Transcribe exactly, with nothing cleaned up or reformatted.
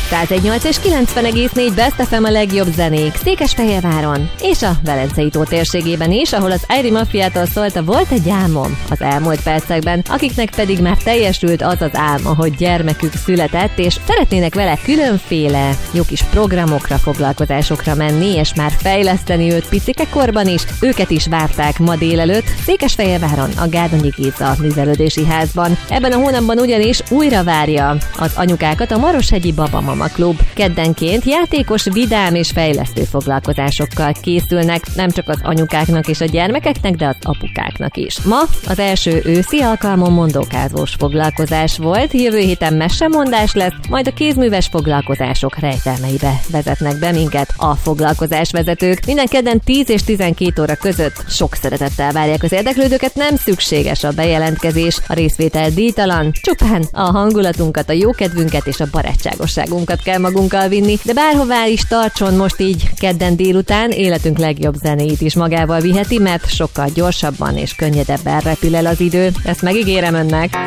száz egy nyolc és kilencven egész négy Best ef em a legjobb zenék Székesfehérváron és a Velencei tó térségében is, ahol az Airy Mafiától szólt a Volt egy álmom az elmúlt percekben, akiknek pedig már teljesült az az álma, hogy gyermekük született, és szeretnének vele különféle jó kis programokra, foglalkozásokra menni, és már fejleszteni őt picikekorban is. Őket is várták ma délelőtt Székesfehérváron a Gárdonyi Géza művelődési házban. Ebben a hónapban ugyanis újra várja az anyukákat a Maroshegyi Babamama Klub. Keddenként játékos, vidám és fejlesztő foglalkozásokkal készülnek, nem csak az anyukáknak és a gyermekeknek, de az apukáknak is. Ma az első őszi alkalmon mondókázós foglalkozás volt, jövő héten mesemondás lesz, majd a kézműves foglalkozások rejtelmeibe vezetnek be minket a foglalkozásvezetők. Minden kedden tíz és tizenkét óra között sok szeretettel várják az érdeklődőket, nem szükséges a bejelentkezés, a részvétel díjtalan, csupán a hangulatunkat, a jókedvünket és a barátságosságunkat kell magunkkal vinni, de bárhová is tartson most így kedden délután, életünk legjobb zenéit is magával viheti, mert sokkal gyorsabban és könnyedebben repül el az idő. Ezt megígérem önnek.